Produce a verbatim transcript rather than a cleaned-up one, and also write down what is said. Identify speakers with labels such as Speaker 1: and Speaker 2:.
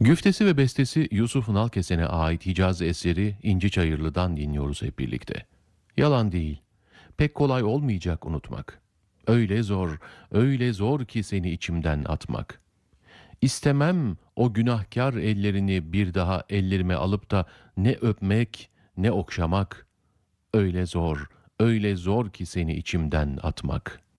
Speaker 1: Güftesi ve bestesi Yusuf Nalkesen'e ait Hicaz eseri İnci Çayırlı'dan dinliyoruz hep birlikte. Yalan değil, pek kolay olmayacak unutmak. Öyle zor, öyle zor ki seni içimden atmak. İstemem o günahkar ellerini bir daha ellerime alıp da ne öpmek ne okşamak. Öyle zor, öyle zor ki seni içimden atmak.''